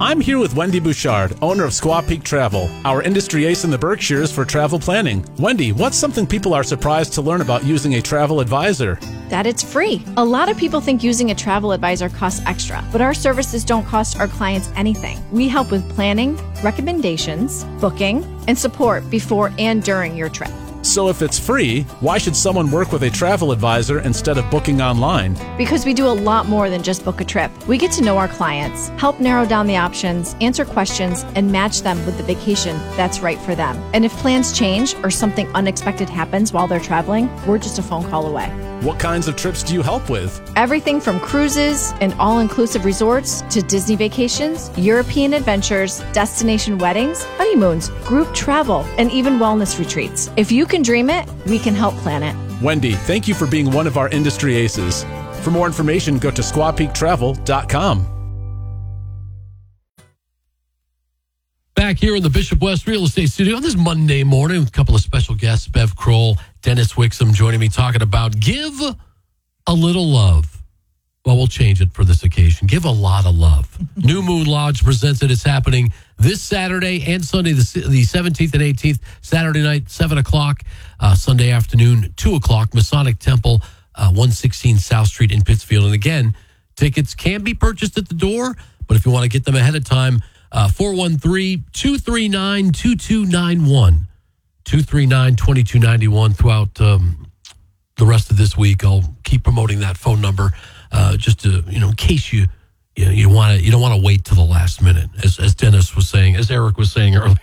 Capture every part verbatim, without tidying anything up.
I'm here with Wendy Bouchard, owner of Squaw Peak Travel, our industry ace in the Berkshires for travel planning. Wendy, what's something people are surprised to learn about using a travel advisor? That it's free. A lot of people think using a travel advisor costs extra, but our services don't cost our clients anything. We help with planning, recommendations, booking, and support before and during your trip. So if it's free, why should someone work with a travel advisor instead of booking online? Because we do a lot more than just book a trip. We get to know our clients, help narrow down the options, answer questions, and match them with the vacation that's right for them. And if plans change or something unexpected happens while they're traveling, we're just a phone call away. What kinds of trips do you help with? Everything from cruises and all-inclusive resorts to Disney vacations, European adventures, destination weddings, honeymoons, group travel, and even wellness retreats. If you can dream it, we can help plan it. Wendy, thank you for being one of our industry aces. For more information, go to squaw peak travel dot com. Back here in the Bishop West Real Estate Studio this Monday morning with a couple of special guests, Bev Kroll, Dennis Wixom joining me talking about give a little love. Well, we'll change it for this occasion. Give a lot of love. New Moon Lodge presents it. It's happening this Saturday and Sunday, the, the seventeenth and eighteenth. Saturday night, seven o'clock. Uh, Sunday afternoon, two o'clock. Masonic Temple, uh, one sixteen South Street in Pittsfield. And again, tickets can be purchased at the door, but if you want to get them ahead of time, uh, four one three, two three nine, two two nine one. two three nine, two two nine one. Throughout um, the rest of this week, I'll keep promoting that phone number uh, just to, you know, in case you you know, you want to you don't want to wait till the last minute, as as Dennis was saying, as Eric was saying earlier.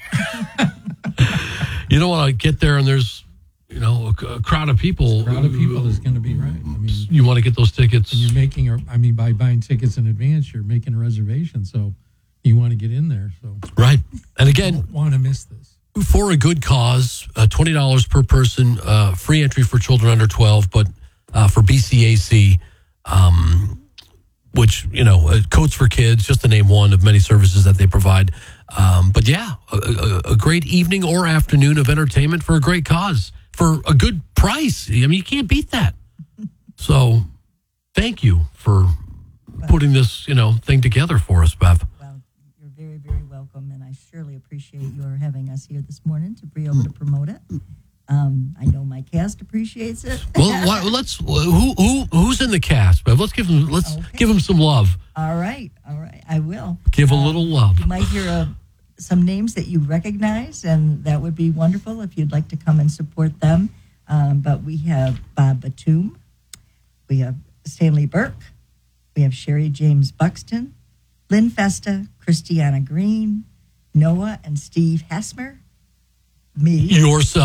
You don't want to get there and there's, you know, a, a crowd of people. A crowd of people is going to be right. I mean, you want to get those tickets. And you're making, a, I mean, by buying tickets in advance, you're making a reservation, so you want to get in there. So right, and again, you don't want to miss this. For a good cause, uh, twenty dollars per person, uh, free entry for children under twelve, but uh, for B C A C, um, which, you know, uh, Coats for Kids, just to name one of many services that they provide. Um, but yeah, a, a, a great evening or afternoon of entertainment for a great cause, for a good price. I mean, you can't beat that. So thank you for putting this, you know, thing together for us, Bev. You're very, very welcome, and I surely appreciate your having us here this morning to be able to promote it. Um, I know my cast appreciates it. Well, why, let's who who who's in the cast, Bev? Let's give them let's okay. give them some love. All right, all right, I will give a um, little love. You might hear uh, some names that you recognize, and that would be wonderful if you'd like to come and support them. Um, but we have Bob Batum, we have Stanley Burke, we have Sherry James Buxton, Lynn Festa, Christiana Green, Noah and Steve Hasmer, me. Yourself.